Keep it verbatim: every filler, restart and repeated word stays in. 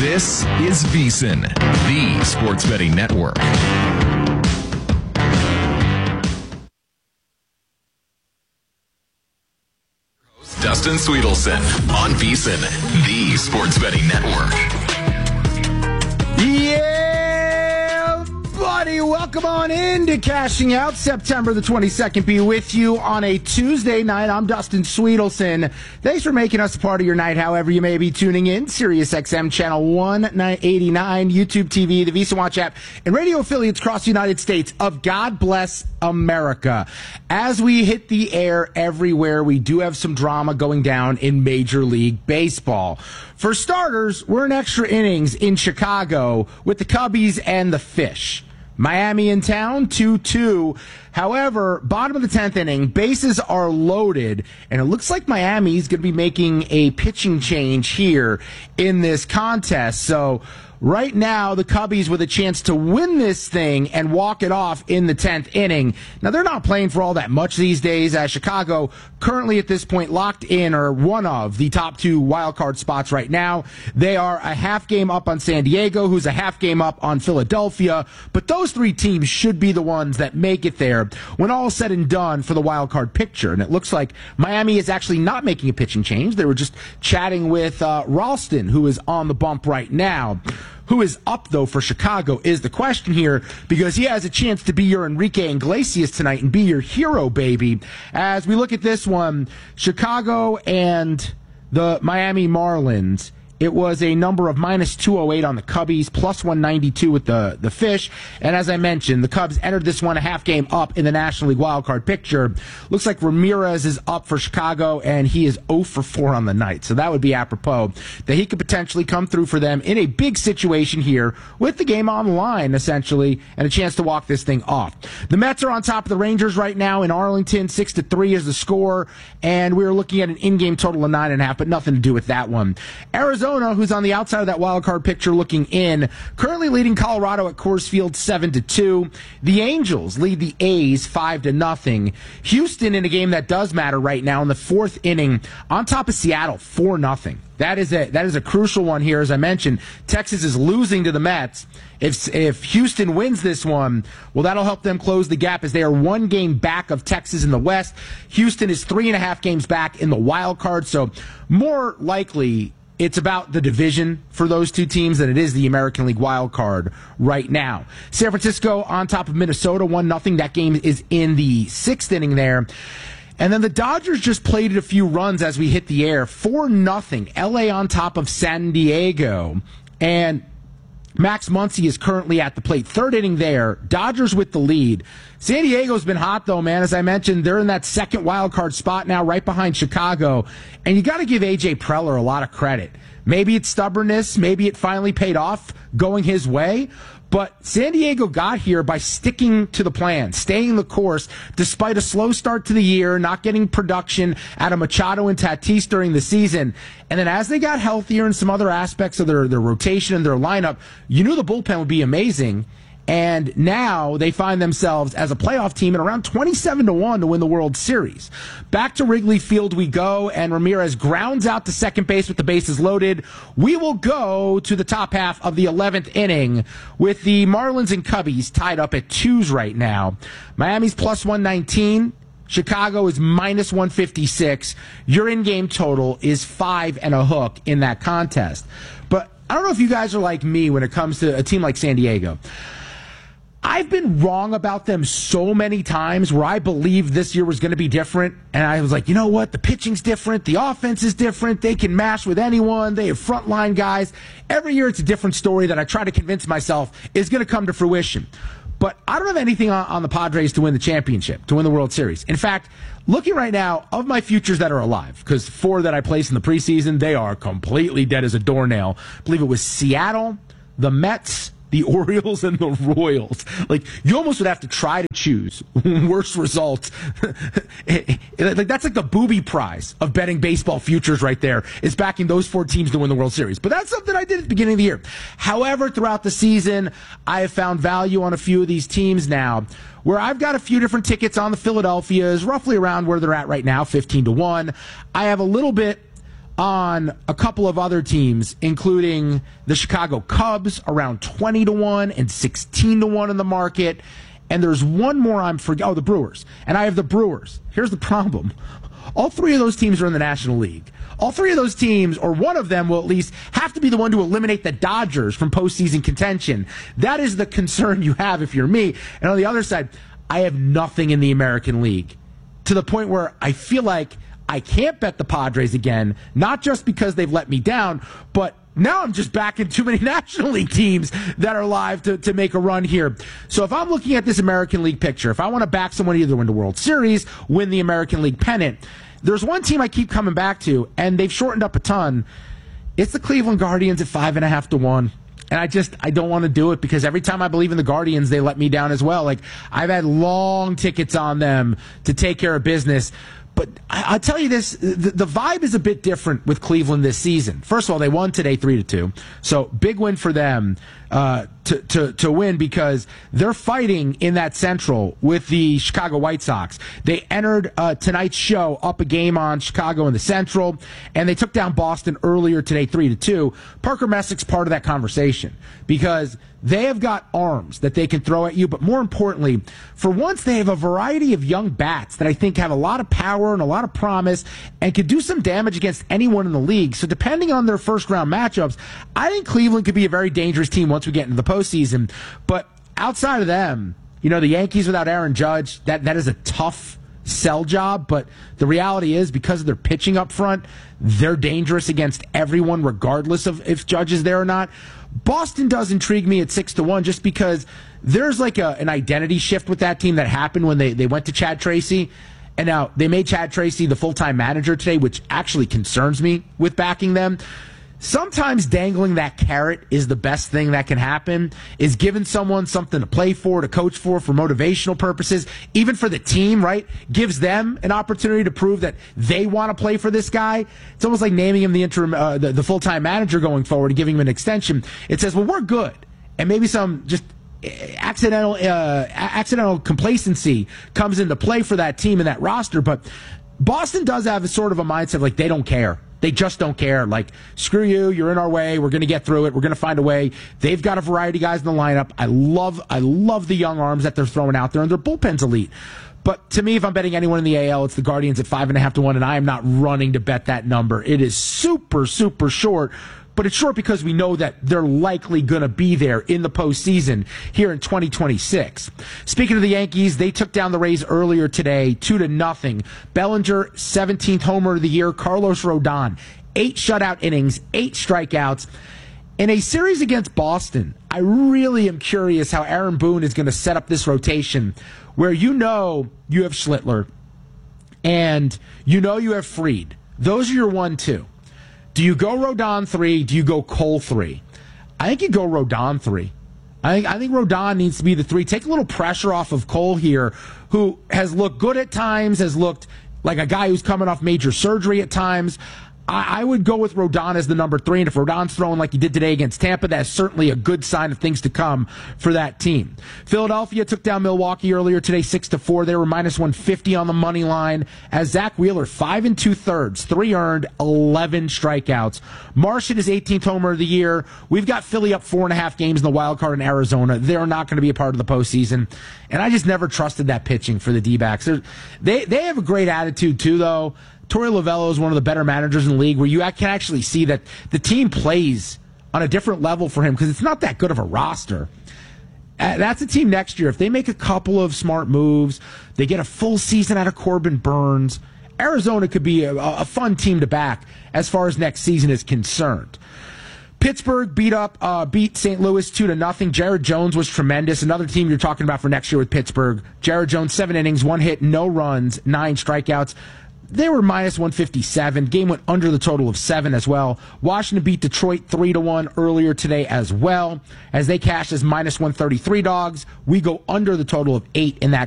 This is VSiN, the sports betting network. Dustin Sweetelson on VSiN, the sports betting network. Yeah, buddy, welcome on into Cashing Out. September the twenty-second, be with you on a Tuesday night. I'm Dustin Sweetelson. Thanks for making us a part of your night, however you may be tuning in. Sirius X M channel one eighty-nine, YouTube T V, the VSiN Watch app, and radio affiliates across the United States of God Bless America. As we hit the air everywhere, we do have some drama going down in Major League Baseball. For starters, we're in extra innings in Chicago with the Cubbies and the Fish. Miami in town, two two. However, bottom of the tenth inning, bases are loaded, and it looks like Miami's going to be making a pitching change here in this contest. So right now, the Cubbies with a chance to win this thing and walk it off in the tenth inning. Now, they're not playing for all that much these days, as Chicago currently at this point locked in or one of the top two wild card spots right now. They are a half game up on San Diego, who's a half game up on Philadelphia. But those three teams should be the ones that make it there when all is said and done for the wild card picture. And it looks like Miami is actually not making a pitching change. They were just chatting with uh, Ralston, who is on the bump right now. Who is up, though, for Chicago is the question here, because he has a chance to be your Enrique Iglesias tonight and be your hero, baby. As we look at this one, Chicago and the Miami Marlins, it was a number of minus two oh eight on the Cubbies, plus one ninety-two with the, the Fish. And as I mentioned, the Cubs entered this one a half game up in the National League wildcard picture. Looks like Ramirez is up for Chicago, and he is oh for four on the night. So that would be apropos that he could potentially come through for them in a big situation here with the game on the line, essentially, and a chance to walk this thing off. The Mets are on top of the Rangers right now in Arlington. six to three is the score, and we're looking at an in-game total of nine point five, but nothing to do with that one. Arizona, who's on the outside of that wild card picture looking in, currently leading Colorado at Coors Field seven to two. The Angels lead the A's five to nothing. Houston in a game that does matter right now in the fourth inning on top of Seattle four nothing. That is a that is a crucial one here. As I mentioned, Texas is losing to the Mets. If if Houston wins this one, well, that'll help them close the gap as they are one game back of Texas in the West. Houston is three and a half games back in the wild card, so more likely it's about the division for those two teams than it is the American League wild card right now. San Francisco on top of Minnesota, one nothing. That game is in the sixth inning there. And then the Dodgers just played a few runs as we hit the air. four nothing. L A on top of San Diego. And Max Muncy is currently at the plate. Third inning there. Dodgers with the lead. San Diego's been hot, though, man. As I mentioned, they're in that second wild card spot now, right behind Chicago. And you got to give A J Preller a lot of credit. Maybe it's stubbornness. Maybe it finally paid off going his way. But San Diego got here by sticking to the plan, staying the course, despite a slow start to the year, not getting production out of Machado and Tatis during the season. And then as they got healthier in some other aspects of their, their rotation and their lineup, you knew the bullpen would be amazing. And now they find themselves as a playoff team at around twenty-seven to one to win the World Series. Back to Wrigley Field we go, and Ramirez grounds out to second base with the bases loaded. We will go to the top half of the eleventh inning with the Marlins and Cubbies tied up at twos right now. Miami's plus one nineteen. Chicago is minus one fifty-six. Your in-game total is five and a hook in that contest. But I don't know if you guys are like me when it comes to a team like San Diego. I've been wrong about them so many times where I believed this year was going to be different. And I was like, you know what? The pitching's different. The offense is different. They can mash with anyone. They have frontline guys. Every year it's a different story that I try to convince myself is going to come to fruition. But I don't have anything on, on the Padres to win the championship, to win the World Series. In fact, looking right now, of my futures that are alive, because four that I placed in the preseason, they are completely dead as a doornail. I believe it was Seattle, the Mets, the Orioles, and the Royals. Like, you almost would have to try to choose worst results. Like, that's like the booby prize of betting baseball futures right there, is backing those four teams to win the World Series. But that's something I did at the beginning of the year. However, throughout the season, I have found value on a few of these teams now, where I've got a few different tickets on the Philadelphias, roughly around where they're at right now, fifteen to one. I have a little bit on a couple of other teams, including the Chicago Cubs, around twenty to one and sixteen to one in the market. And there's one more I'm forgetting. Oh, the Brewers. And I have the Brewers. Here's the problem. All three of those teams are in the National League. All three of those teams, or one of them will at least have to be the one to eliminate the Dodgers from postseason contention. That is the concern you have if you're me. And on the other side, I have nothing in the American League, to the point where I feel like I can't bet the Padres again, not just because they've let me down, but now I'm just backing too many National League teams that are live to, to make a run here. So if I'm looking at this American League picture, if I want to back someone either win the World Series, win the American League pennant, there's one team I keep coming back to, and they've shortened up a ton. It's the Cleveland Guardians at five and a half to one. And I just, I don't want to do it because every time I believe in the Guardians, they let me down as well. Like, I've had long tickets on them to take care of business. But I, I'll tell you this, the, the vibe is a bit different with Cleveland this season. First of all, they won today three to two. So big win for them uh, to, to, to win because they're fighting in that Central with the Chicago White Sox. They entered uh, tonight's show up a game on Chicago in the Central, and they took down Boston earlier today three to two. Parker Messick's part of that conversation because they have got arms that they can throw at you, but more importantly, for once they have a variety of young bats that I think have a lot of power and a lot of promise and could do some damage against anyone in the league. So depending on their first round matchups, I think Cleveland could be a very dangerous team once we get into the postseason. But outside of them, you know, the Yankees without Aaron Judge, that, that is a tough sell job, but the reality is because of their pitching up front, they're dangerous against everyone regardless of if Judge is there or not. Boston does intrigue me at six to one just because there's like a, an identity shift with that team that happened when they, they went to Chad Tracy. And now they made Chad Tracy the full-time manager today, which actually concerns me with backing them. Sometimes dangling that carrot is the best thing that can happen, is giving someone something to play for, to coach for, for motivational purposes, even for the team, right? Gives them an opportunity to prove that they want to play for this guy. It's almost like naming him the interim, uh, the, the full-time manager going forward and giving him an extension. It says, well, we're good. And maybe some just accidental, uh, accidental complacency comes into play for that team and that roster. But Boston does have a sort of a mindset of like they don't care. They just don't care. Like, screw you, you're in our way, we're going to get through it, we're going to find a way. They've got a variety of guys in the lineup. I love I love the young arms that they're throwing out there, and their bullpen's elite. But to me, if I'm betting anyone in the A L, it's the Guardians at five and a half to one, and I am not running to bet that number. It is super, super short, but it's short because we know that they're likely going to be there in the postseason here in twenty twenty-six. Speaking of the Yankees, they took down the Rays earlier today, two to nothing. Bellinger, seventeenth homer of the year. Carlos Rodon, eight shutout innings, eight strikeouts. In a series against Boston, I really am curious how Aaron Boone is going to set up this rotation where you know you have Schlittler and you know you have Fried. Those are your one, two. Do you go Rodon three? Do you go Cole three? I think you go Rodon three. I think I think Rodon needs to be the three. Take a little pressure off of Cole here, who has looked good at times, has looked like a guy who's coming off major surgery at times. I, I would go with Rodon as the number three, and if Rodon's throwing like he did today against Tampa, that's certainly a good sign of things to come for that team. Philadelphia took down Milwaukee earlier today, six to four. They were minus one fifty on the money line. As Zach Wheeler, five and two thirds, three earned, eleven strikeouts. Marsh hit his eighteenth homer of the year. We've got Philly up four and a half games in the wild card in Arizona. They're not going to be a part of the postseason, and I just never trusted that pitching for the D-backs. They're, they they have a great attitude too, though. Torey Lovello is one of the better managers in the league where you can actually see that the team plays on a different level for him because it's not that good of a roster. Uh, that's a team next year. If they make a couple of smart moves, they get a full season out of Corbin Burns, Arizona could be a, a fun team to back as far as next season is concerned. Pittsburgh beat up, uh, beat Saint Louis two to nothing. Jared Jones was tremendous. Another team you're talking about for next year with Pittsburgh. Jared Jones, seven innings, one hit, no runs, nine strikeouts. They were minus one fifty-seven. Game went under the total of seven as well. Washington beat Detroit three to one earlier today as well. As they cashed as minus one thirty-three dogs, we go under the total of eight in that